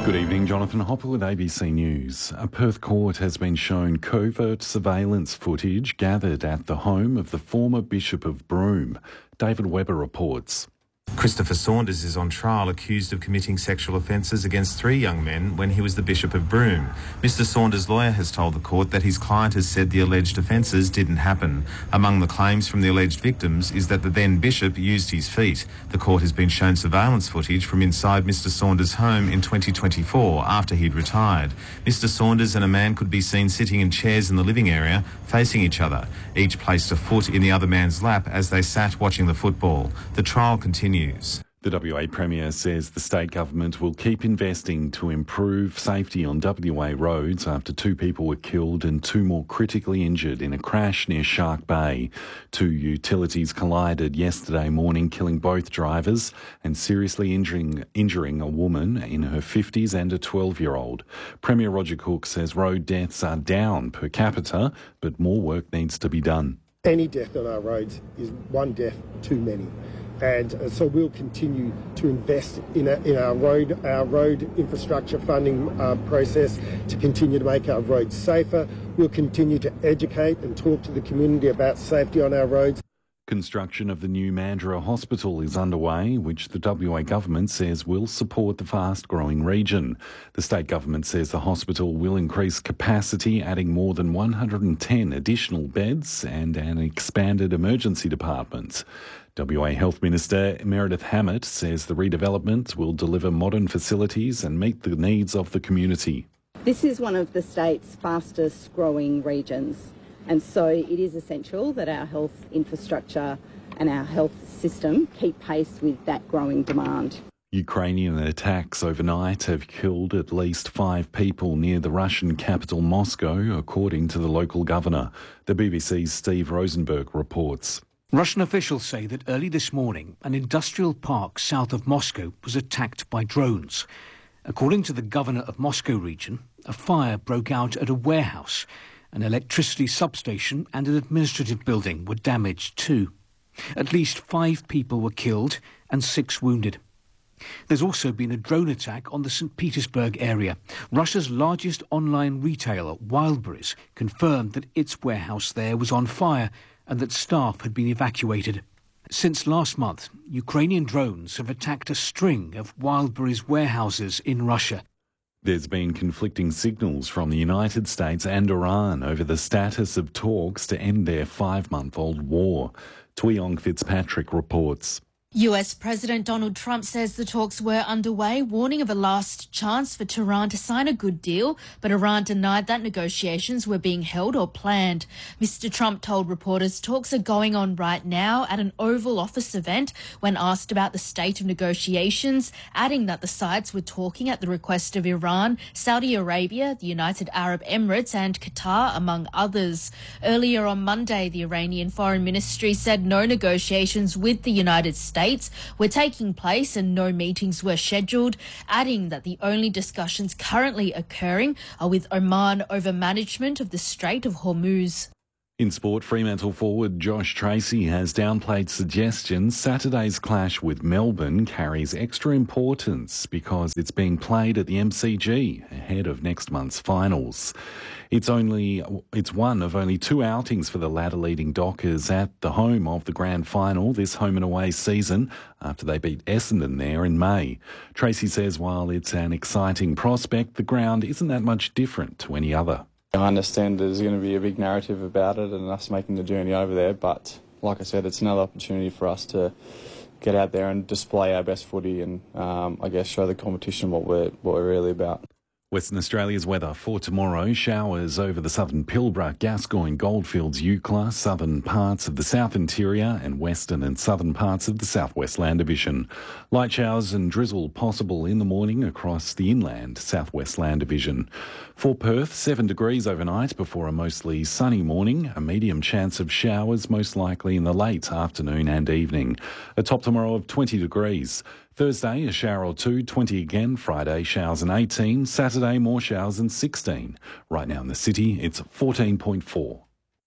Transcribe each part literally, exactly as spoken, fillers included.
Good evening, Jonathan Hopper with A B C News. A Perth court has been shown covert surveillance footage gathered at the home of the former Bishop of Broome. David Webber reports. Christopher Saunders is on trial accused of committing sexual offences against three young men when he was the Bishop of Broome. Mister Saunders' lawyer has told the court that his client has said the alleged offences didn't happen. Among the claims from the alleged victims is that the then Bishop used his feet. The court has been shown surveillance footage from inside Mister Saunders' home in twenty twenty-four after he'd retired. Mister Saunders and a man could be seen sitting in chairs in the living area facing each other. Each placed a foot in the other man's lap as they sat watching the football. The trial continues. The W A Premier says the state government will keep investing to improve safety on W A roads after two people were killed and two more critically injured in a crash near Shark Bay. Two utilities collided yesterday morning, killing both drivers and seriously injuring, injuring a woman in her fifties and a twelve-year-old. Premier Roger Cook says road deaths are down per capita, but more work needs to be done. Any death on our roads is one death too many. And uh, so we'll continue to invest in, a, in our road our road infrastructure funding uh, process to continue to make our roads safer. We'll continue to educate and talk to the community about safety on our roads. Construction of the new Mandurah Hospital is underway, which the W A government says will support the fast-growing region. The state government says the hospital will increase capacity, adding more than one hundred ten additional beds and an expanded emergency department. W A Health Minister Meredith Hammett says the redevelopment will deliver modern facilities and meet the needs of the community. This is one of the state's fastest growing regions, and so it is essential that our health infrastructure and our health system keep pace with that growing demand. Ukrainian attacks overnight have killed at least five people near the Russian capital Moscow, according to the local governor. The B B C's Steve Rosenberg reports. Russian officials say that early this morning, an industrial park south of Moscow was attacked by drones. According to the governor of Moscow region, a fire broke out at a warehouse. An electricity substation and an administrative building were damaged too. At least five people were killed and six wounded. There's also been a drone attack on the Saint Petersburg area. Russia's largest online retailer, Wildberries, confirmed that its warehouse there was on fire and that staff had been evacuated. Since last month, Ukrainian drones have attacked a string of Wildberries warehouses in Russia. There's been conflicting signals from the United States and Iran over the status of talks to end their five-month-old war. Tuyong Fitzpatrick reports. U S President Donald Trump says the talks were underway, warning of a last chance for Tehran to sign a good deal, but Iran denied that negotiations were being held or planned. Mister Trump told reporters talks are going on right now at an Oval Office event when asked about the state of negotiations, adding that the sides were talking at the request of Iran, Saudi Arabia, the United Arab Emirates and Qatar, among others. Earlier on Monday, the Iranian Foreign Ministry said no negotiations with the United States were taking place and no meetings were scheduled, adding that the only discussions currently occurring are with Oman over management of the Strait of Hormuz. In sport, Fremantle forward Josh Tracy has downplayed suggestions Saturday's clash with Melbourne carries extra importance because it's being played at the M C G ahead of next month's finals. It's only it's one of only two outings for the ladder-leading Dockers at the home of the grand final this home and away season after they beat Essendon there in May. Tracy says while it's an exciting prospect, the ground isn't that much different to any other. I understand there's going to be a big narrative about it and us making the journey over there, but like I said, it's another opportunity for us to get out there and display our best footy and um, I guess show the competition what we're, what we're really about. Western Australia's weather for tomorrow. Showers over the southern Pilbara, Gascoyne, Goldfields, Eucla, southern parts of the south interior and western and southern parts of the southwest land division. Light showers and drizzle possible in the morning across the inland southwest land division. For Perth, seven degrees overnight before a mostly sunny morning. A medium chance of showers most likely in the late afternoon and evening. A top tomorrow of twenty degrees. Thursday, a shower or two, twenty again. Friday, showers and eighteen. Saturday, more showers and sixteen. Right now in the city, it's fourteen point four.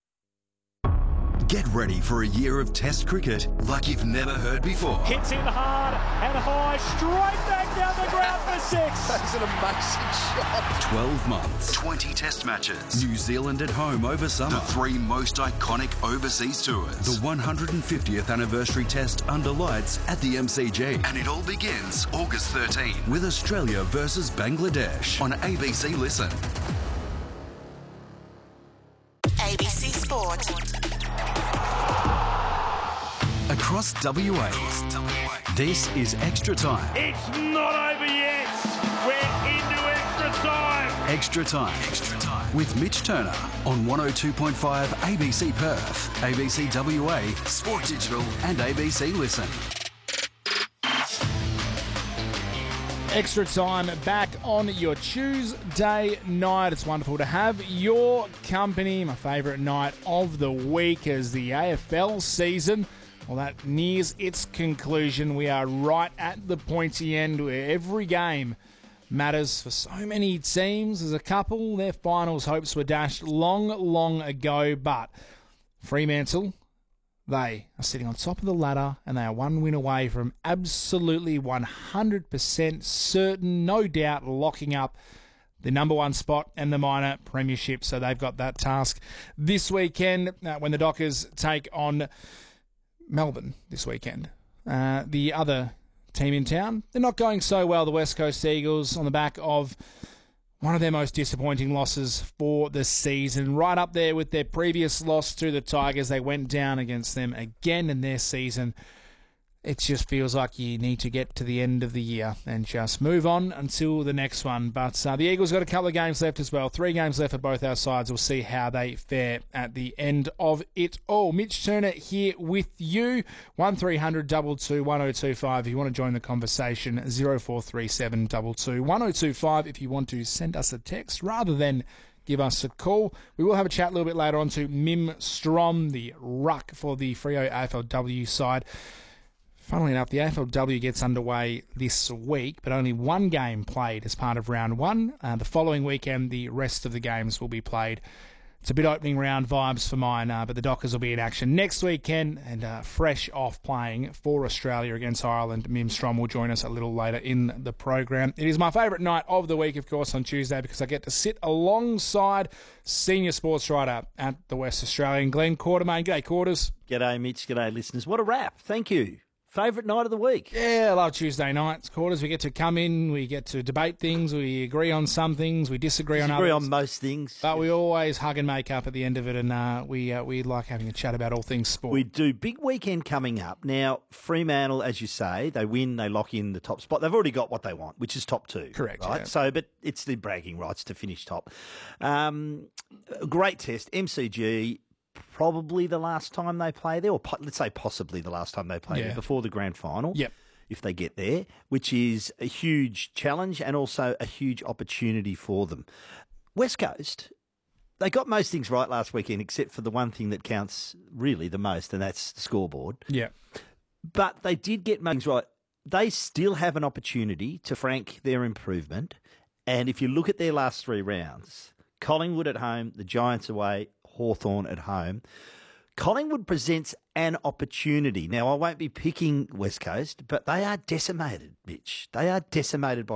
Get ready for a year of Test cricket like you've never heard before. Hits in hard and high, straight back down the ground for six. That's an amazing shot. twelve months, twenty test matches. New Zealand at home over summer. The three most iconic overseas tours. The one hundred fiftieth anniversary test under lights at the M C G. And it all begins August thirteenth with Australia versus Bangladesh on A B C Listen. A B C Sport. Across W A, this is Extra Time. It's not over yet. We're into extra time. Extra Time. Extra Time. With Mitch Turner on one oh two point five A B C Perth, A B C W A, Sport Digital and A B C Listen. Extra Time back on your Tuesday night. It's wonderful to have your company. My favourite night of the week as the A F L season, well, that nears its conclusion. We are right at the pointy end where every game matters for so many teams. There's a couple, their finals hopes were dashed long, long ago, but Fremantle, they are sitting on top of the ladder and they are one win away from absolutely one hundred percent certain, no doubt, locking up the number one spot and the minor premiership. So they've got that task this weekend uh, when the Dockers take on Melbourne this weekend. Uh, the other team in town, they're not going so well, the West Coast Eagles, on the back of one of their most disappointing losses for the season. Right up there with their previous loss to the Tigers. They went down against them again in their season. It just feels like you need to get to the end of the year and just move on until the next one. But uh, the Eagles got a couple of games left as well. Three games left for both our sides. We'll see how they fare at the end of it all. Mitch Turner here with you. one three hundred two two two one oh two five if you want to join the conversation. oh four three seven two two one oh two five if you want to send us a text rather than give us a call. We will have a chat a little bit later on to Mim Strom, the ruck for the Freo A F L W side. Funnily enough, the A F L W gets underway this week, but only one game played as part of round one. Uh, the following weekend, the rest of the games will be played. It's a bit opening round vibes for mine, uh, but the Dockers will be in action next weekend and uh, fresh off playing for Australia against Ireland. Mim Strom will join us a little later in the program. It is my favourite night of the week, of course, on Tuesday because I get to sit alongside senior sports writer at the West Australian, Glenn Quartermain. G'day, Quarters. G'day, Mitch. G'day, listeners. What a wrap. Thank you. Favourite night of the week? Yeah, I love Tuesday nights, Quarters. We get to come in, we get to debate things, we agree on some things, we disagree, disagree on others. on most things. But we always hug and make up at the end of it, and uh, we uh, we like having a chat about all things sport. We do. Big weekend coming up. Now, Fremantle, as you say, they win, they lock in the top spot. They've already got what they want, which is top two. Correct. Right? Yeah. So, but it's the bragging rights to finish top. Um, great test, M C G. Probably the last time they play there, or po- let's say possibly the last time they play Yeah. there before the grand final. Yep. If they get there, which is a huge challenge and also a huge opportunity for them. West Coast, they got most things right last weekend, except for the one thing that counts really the most, and that's the scoreboard. Yeah. But they did get most things right. They still have an opportunity to frank their improvement. And if you look at their last three rounds, Collingwood at home, the Giants away, Hawthorn at home. Collingwood presents an opportunity. Now, I won't be picking West Coast, but they are decimated, Mitch. They are decimated by